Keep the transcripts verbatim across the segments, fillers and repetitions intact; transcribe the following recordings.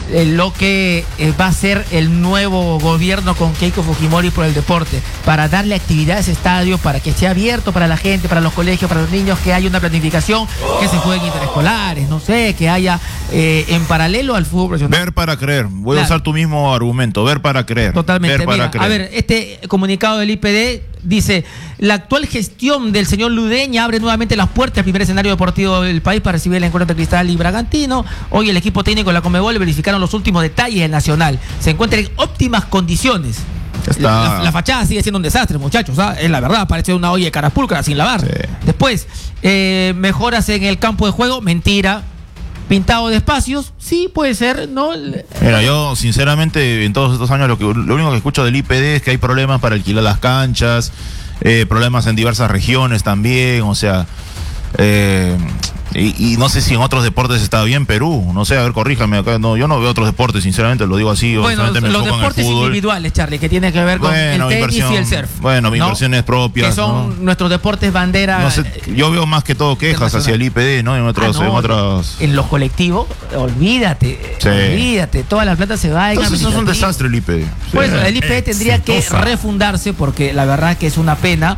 eh, lo que eh, va a ser el nuevo gobierno con Keiko Fujimori por el deporte, para darle actividad a ese estadio, para que esté abierto para la gente, para los colegios, para los niños, que haya una planificación, que se jueguen interescolares, no sé, que haya eh, en paralelo al fútbol profesional. Ver para creer, voy claro. a usar tu mismo argumento, ver para creer. Totalmente. Ver para Mira, creer. A ver, este comunicado del I P D dice: la actual gestión del señor Ludeña abre nuevamente las puertas al primer escenario deportivo del país para recibir el encuentro entre Cristal y Bragantino. Hoy el equipo técnico de la Conmebol verificaron los últimos detalles del Nacional. Se encuentra en óptimas condiciones. Está... La, la fachada sigue siendo un desastre, muchachos, ¿sabes? Es la verdad, parece una olla de carapulcra sin lavar. Sí. Después, eh, mejoras en el campo de juego, mentira. Pintado de espacios, sí, puede ser, ¿no? Mira, yo sinceramente en todos estos años lo, que, lo único que escucho del I P D es que hay problemas para alquilar las canchas, eh, problemas en diversas regiones también, o sea, eh, y, y no sé si en otros deportes está bien Perú, no sé, a ver, corríjame acá, no, yo no veo otros deportes, sinceramente, lo digo así. Bueno, los, los deportes individuales, Charlie, que tienen que ver con bueno, el tenis y el surf. Bueno, ¿no? Inversiones propias. Que son ¿no? nuestros deportes bandera. No sé, yo veo más que todo quejas hacia el I P D, ¿no? En otros, ah, no, en otros. En los colectivos, olvídate, sí. olvídate, todas las plata se va. Entonces eso es un desastre el I P D. Por eso, el I P D tendría que refundarse, porque la verdad que es una pena.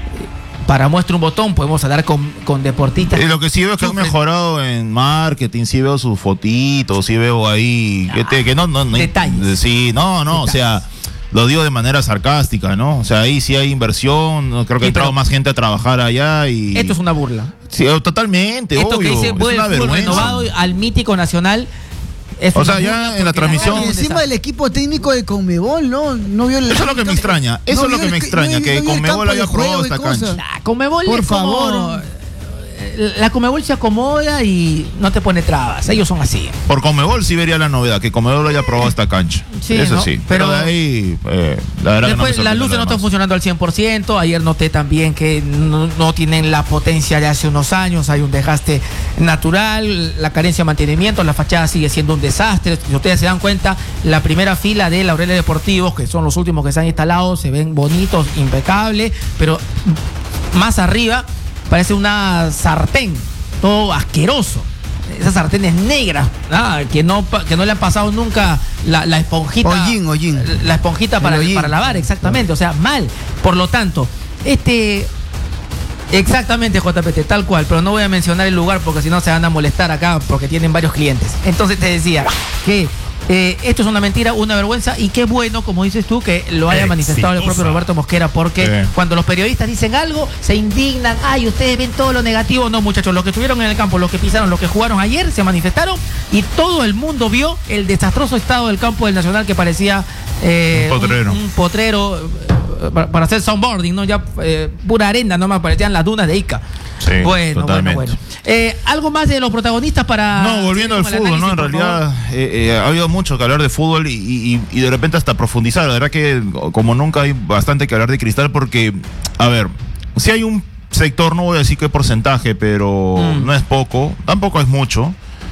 Para muestra un botón podemos hablar con, con deportistas. Y lo que sí veo es que han mejorado en marketing, sí veo sus fotitos, sí veo ahí que, te, que no, no, no detalles. Sí, no, no, detalles. O sea, lo digo de manera sarcástica, ¿no? O sea, ahí sí hay inversión, creo que ha entrado más gente a trabajar allá y. Esto es una burla. Sí, totalmente. Esto obvio, que dice fue el fútbol renovado al mítico nacional. Es o sea, ya en la transmisión. Y encima del equipo técnico de Conmebol, ¿no? no vio el... Eso es lo que me extraña. Eso no es lo que me extraña, no, que no Conmebol haya aprobado esta cancha. Nah, Conmebol Por es favor. Como... La Conmebol se acomoda y no te pone trabas. Ellos son así. Por Conmebol sí vería la novedad, que Conmebol haya aprobado esta cancha. Sí, eso ¿no? sí. Pero, pero de ahí, eh, la verdad después que no las luces no están funcionando al cien por ciento. Ayer noté también que no, no tienen la potencia de hace unos años. Hay un desgaste natural, la carencia de mantenimiento. La fachada sigue siendo un desastre. Si ustedes se dan cuenta, la primera fila de Laureles Deportivos, que son los últimos que se han instalado, se ven bonitos, impecables, pero más arriba parece una sartén. Todo asqueroso, esas sartenes negras, ¿ah? que no que no le han pasado nunca la, la esponjita, hollín, hollín. la esponjita para, para lavar, exactamente, o sea, mal. Por lo tanto, este, exactamente, J P T, tal cual, pero no voy a mencionar el lugar porque si no se van a molestar acá porque tienen varios clientes. Entonces te decía que Eh, esto es una mentira, una vergüenza, y qué bueno, como dices tú, que lo haya manifestado el propio Roberto Mosquera, porque sí. cuando los periodistas dicen algo, se indignan. Ay, ustedes ven todo lo negativo. No, muchachos, los que estuvieron en el campo, los que pisaron, los que jugaron ayer, se manifestaron y todo el mundo vio el desastroso estado del campo del Nacional, que parecía eh, un potrero, un, un potrero eh, para, para hacer soundboarding, ¿no? Ya eh, pura arena, no me parecían las dunas de Ica. Sí, bueno, totalmente. bueno, bueno. Eh, algo más de los protagonistas para... No, volviendo al fútbol, ¿no? En realidad eh, eh, ha habido mucho que hablar de fútbol y, y, y de repente hasta profundizar. La verdad que como nunca hay bastante que hablar de Cristal porque, a ver, si hay un sector, no voy a decir qué porcentaje, pero mm. no es poco, tampoco es mucho,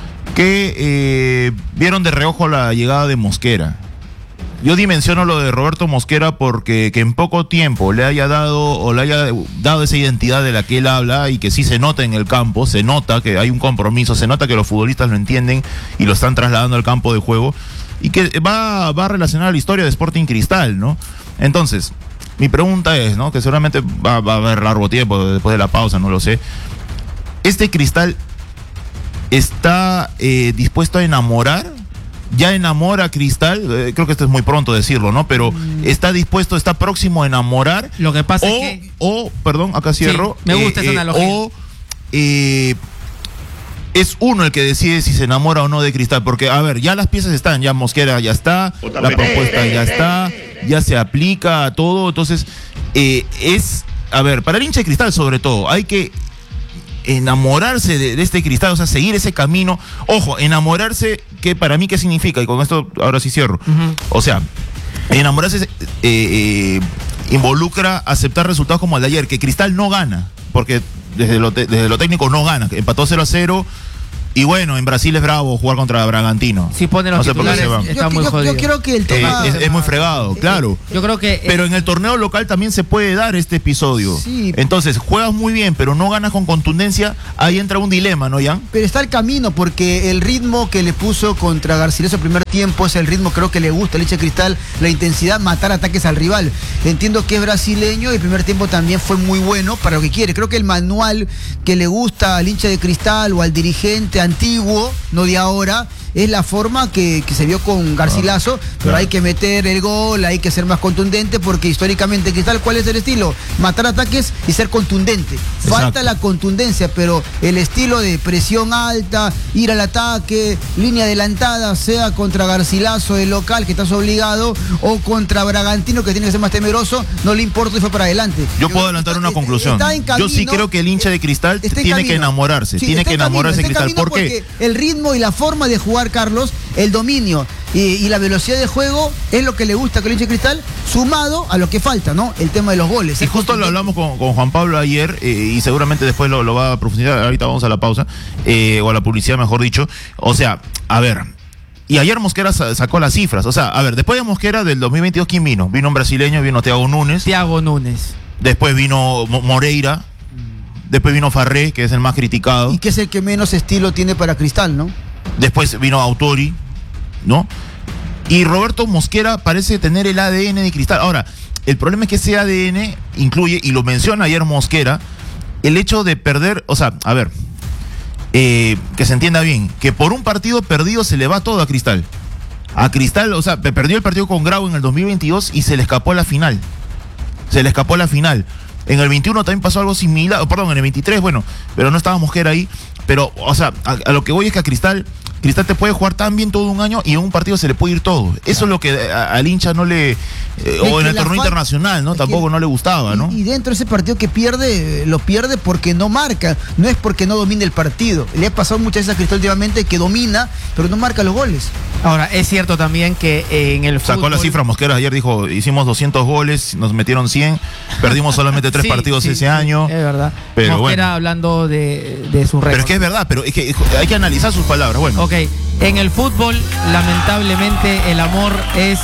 que eh, vieron de reojo la llegada de Mosquera. Yo dimensiono lo de Roberto Mosquera porque que en poco tiempo le haya dado o le haya dado esa identidad de la que él habla y que sí se nota en el campo, se nota que hay un compromiso, se nota que los futbolistas lo entienden y lo están trasladando al campo de juego y que va, va a relacionar la historia de Sporting Cristal, ¿no? Entonces, mi pregunta es, ¿no? Que seguramente va, va a haber largo tiempo después de la pausa, no lo sé. ¿Este Cristal está eh, dispuesto a enamorar? ¿Ya enamora a Cristal? Eh, creo que esto es muy pronto decirlo, ¿no? Pero mm. está dispuesto, está próximo a enamorar. Lo que pasa o, es que... O, perdón, acá cierro. Sí, me gusta eh, esa analogía. Eh, o eh, es uno el que decide si se enamora o no de Cristal. Porque, a ver, ya las piezas están, ya Mosquera ya está, la propuesta ya está, ya se aplica a todo. Entonces, eh, es... A ver, para el hincha de Cristal sobre todo, hay que enamorarse de, de este Cristal, o sea, seguir ese camino. Ojo, enamorarse, que para mí, ¿qué significa? Y con esto ahora sí cierro. Uh-huh. O sea, enamorarse eh, eh, involucra aceptar resultados como el de ayer, que Cristal no gana, porque desde lo, te, desde lo técnico no gana, empató cero a cero, Y bueno, en Brasil es bravo jugar contra Bragantino. Si pone los no sé por qué titulares, se van. está yo, muy yo- jodido. yo creo que el Eh, tema... es, es muy fregado, claro. Yo creo que... Pero en el torneo local también se puede dar este episodio. Sí. Entonces, juegas muy bien, pero no ganas con contundencia, ahí entra un dilema, ¿no, Jan? Pero está el camino, porque el ritmo que le puso contra Garcilaso el primer tiempo es el ritmo, creo que le gusta al hincha de Cristal, la intensidad, matar ataques al rival. Entiendo que es brasileño y el primer tiempo también fue muy bueno para lo que quiere. Creo que el manual que le gusta al hincha de Cristal o al dirigente antiguo, no de ahora, es la forma que, que se vio con Garcilaso, pero claro. hay que meter el gol, hay que ser más contundente, porque históricamente Cristal, ¿cuál es el estilo? Matar ataques y ser contundente. Falta Exacto. la contundencia, pero el estilo de presión alta, ir al ataque, línea adelantada, sea contra Garcilaso el local, que estás obligado, o contra Bragantino, que tiene que ser más temeroso, no le importa y fue para adelante. Yo puedo adelantar una Está- conclusión. está en Yo sí camino, creo que el hincha de Cristal está en tiene que camino. enamorarse, Sí, tiene está que en camino, enamorarse de está en Cristal. camino ¿Por qué? porque el ritmo y la forma de jugar, Carlos, el dominio y, y la velocidad de juego es lo que le gusta que el hincha de Cristal, sumado a lo que falta, ¿no? El tema de los goles. Y Es justo lo contundente. hablamos con, con Juan Pablo ayer, eh, y seguramente después lo, lo va a profundizar. Ahorita vamos a la pausa, eh, o a la publicidad, mejor dicho. O sea, a ver, y ayer Mosquera sa- sacó las cifras. O sea, a ver, después de Mosquera del dos mil veintidós, ¿quién vino? Vino un brasileño, vino Thiago Núñez, Thiago Núñez. después vino Mo- Moreira, después vino Farré, que es el más criticado, Y que es el que menos estilo tiene para Cristal, ¿no? después vino Autori, ¿no? Y Roberto Mosquera parece tener el A D N de Cristal. Ahora, el problema es que ese A D N incluye, y lo menciona ayer Mosquera, el hecho de perder, o sea, a ver, eh, que se entienda bien, que por un partido perdido se le va todo a Cristal. A Cristal, o sea, pe- perdió el partido con Grau en el dos mil veintidós y se le escapó a la final. Se le escapó a la final. En el veintiuno también pasó algo similar, oh, perdón, en el veintitrés, bueno, pero no estaba Mosquera ahí. Pero, o sea, a, a lo que voy es que a Cristal, Cristal te puede jugar tan bien todo un año y en un partido se le puede ir todo. Eso es lo que a- al hincha no le... eh, o en que el la torneo fal- internacional, ¿no? es Tampoco que- no le gustaba, ¿no? Y, y dentro de ese partido que pierde, lo pierde porque no marca, no es porque no domine el partido. Le ha pasado muchas veces a Cristal últimamente que domina, pero no marca los goles. Ahora, es cierto también que eh, en el Sacó fútbol... la cifra Mosquera ayer, dijo, hicimos doscientos goles, nos metieron cien, perdimos solamente tres Sí, partidos sí, ese sí, año. Es verdad. Pero Mosquera bueno. hablando de, de su récord. Pero es que es verdad, pero es que hay que analizar sus palabras. Bueno, Ok, en el fútbol, lamentablemente, el amor es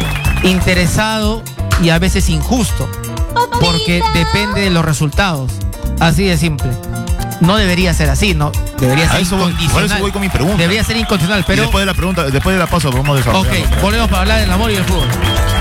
interesado y a veces injusto, porque depende de los resultados. Así de simple. No debería ser así, ¿no? Debería A ser eso voy- por incondicional. eso voy con mi pregunta. Debería ser incondicional, y pero... después de la pregunta, después de la pausa, vamos a Ok, desarrollar. volvemos para hablar del amor y del fútbol.